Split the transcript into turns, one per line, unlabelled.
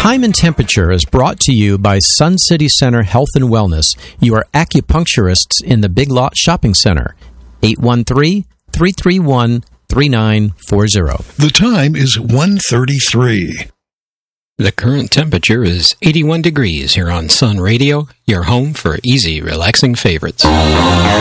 Time and Temperature is brought to you by Sun City Center Health and Wellness, your acupuncturists in the Big Lot Shopping Center. 813-331-3940.
The time is 1:33.
The current temperature is 81 degrees here on Sun Radio, your home for easy, relaxing favorites.